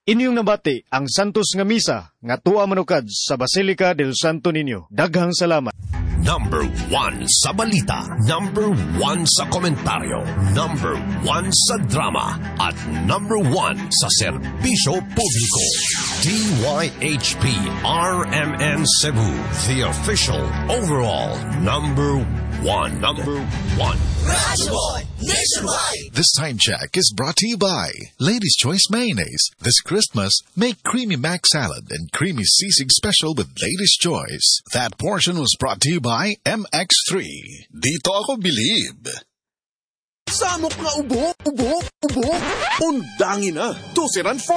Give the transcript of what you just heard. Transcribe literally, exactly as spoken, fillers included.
Inyong nabati ang Santos nga Misa nga tuwa manukad sa Basilica del Santo Niño. Daghang salamat. Number one sa balita, number one sa komentaryo, number one sa drama, at number one sa serbisyo publiko. D Y H P R M N Cebu, the official overall number one. Number one. Radyo Nationwide. This time check is brought to you by Lady's Choice Mayonnaise. This Christmas, make Creamy Mac Salad and Creamy Sisig Special with Lady's Choice. That portion was brought to you by M X three. Dito ako bilib. Samok nga ubo, ubo, ubo. Undangin na. Tusiran